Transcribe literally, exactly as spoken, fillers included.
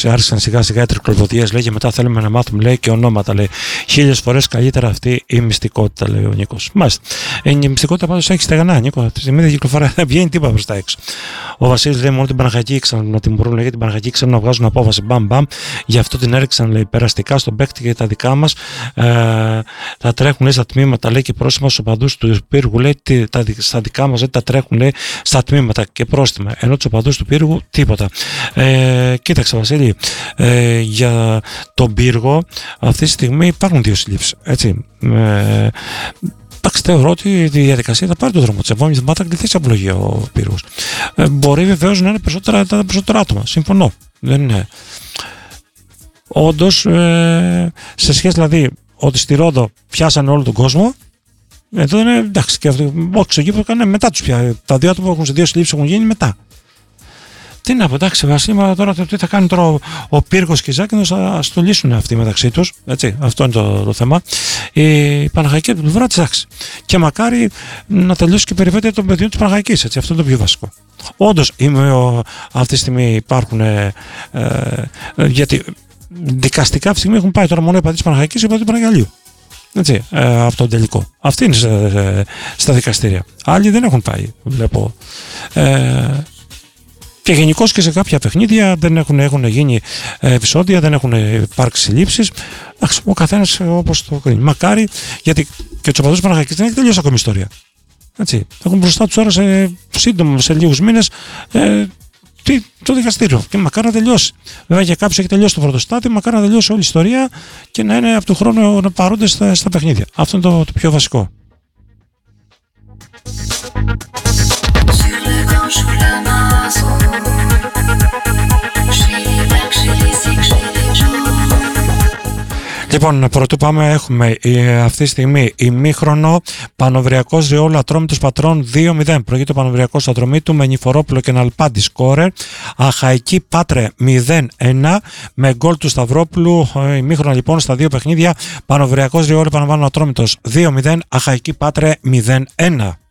εντάξει, άρχισαν σιγά σιγά οι τρικλοποδίες, λέει, και μετά θέλουμε να μάθουμε, λέει, και ονόματα, λέει. Χίλιες φορές καλύτερα αυτή η μυστικότητα, λέει ο Νίκος. Μάλιστα. Η μυστικότητα πάντως έχει στεγανά, Νίκο. Αυτή τη στιγμή δεν κυκλοφορεί, δεν βγαίνει τίποτα προς τα έξω. Ο Βασίλης λέει: μόνο την Παναχαϊκή ήξεραν να την μπορούν, λέει, την Παναχαϊκή ξέρουν να βγάζουν απόφαση. Μπαμ, μπαμ. Γι' αυτό την έριξαν, λέει, περαστικά στον παίκτη και τα δικά μας. Ε, τα τρέχουν, λέει, στα τμήματα, λέει, και πρόσημα στους οπαδούς του πύργου, λέει, τα, στα δικά μας, λέει, τα τρέχουν, λέει, στα τμήματα και πρόστιμα. Ενώ τους οπαδούς του πύργου τίποτα. Ε, κοίταξε, Βασίλη, ε, για τον πύργο αυτή τη στιγμή υπάρχουν δύο συλλήψεις. Έτσι. Ε, Εντάξει, θεωρώ ότι η διαδικασία θα πάρει τον δρόμο της. Επόμενη εβδομάδα θα κληθεί σε απολογία ο πύργος. Ε, μπορεί βεβαίως να είναι περισσότερα, τα περισσότερα άτομα. Συμφωνώ. Δεν είναι. Όντως, ε, σε σχέση δηλαδή ότι στη Ρόδο πιάσανε όλο τον κόσμο, εδώ είναι εντάξει. Και αυτό, όχι, στο γήπεδο έκανε μετά τους πια. Τα δύο άτομα που έχουν σε δύο συλλήψεις έχουν γίνει μετά. Τι να πω, εντάξει, Βασίλη, τώρα τι θα κάνει τώρα ο, ο Πύργος και η Ζάκυνθος, θα το λύσουν αυτοί μεταξύ τους. Έτσι, αυτό είναι το, το θέμα. Η Παναχαϊκή από την πλευρά της, εντάξει. Και μακάρι να τελειώσει και η περιπέτεια των παιδιών της Παναχαϊκής. Έτσι, αυτό είναι το πιο βασικό. Όντως, είμαι, ο, αυτή τη στιγμή υπάρχουν. Ε, ε, γιατί δικαστικά αυτή τη στιγμή έχουν πάει τώρα μόνο οι παδί της Παναχαϊκής και οι παδί του Παναγιαλίου. Έτσι, ε, από τον τελικό. Αυτοί είναι ε, στα δικαστήρια. Άλλοι δεν έχουν πάει, βλέπω. Ε, Και γενικώς και σε κάποια παιχνίδια δεν έχουν, έχουν γίνει επεισόδια, δεν έχουν υπάρξει συλλήψεις. Ο καθένας όπως το κρίνει. Μακάρι, γιατί και τους οπαδούς Παναχαϊκής δεν έχει τελειώσει ακόμη η ιστορία. Έτσι. Έχουν μπροστά τους τώρα σε σύντομα, σε λίγους μήνες, ε, το δικαστήριο. Και μακάρι να τελειώσει. Βέβαια για κάποιους έχει τελειώσει το πρώτο στάδιο, μακάρι να τελειώσει όλη η ιστορία και να είναι από του χρόνου να παρούνται στα, στα παιχνίδια. Αυτό είναι το, το πιο βασικό. Λοιπόν, πρωτού πάμε, έχουμε αυτή τη στιγμή ημίχρονο Πανοβριακός Ριόλου Ατρόμητος Πατρών δύο μηδέν. Προηγείται ο Πανοβριακός Ατρομήτου με Νηφορόπουλο και Ναλπάντη σκόρερ. Αχαϊκή Πάτρε μηδέν ένα με γκολ του Σταυρόπουλου. Ημίχρονο λοιπόν στα δύο παιχνίδια. Πανοβριακός Ριόλου Πανοβριακός Ατρόμητος δύο μηδέν. Αχαϊκή Πάτρε μηδέν ένα.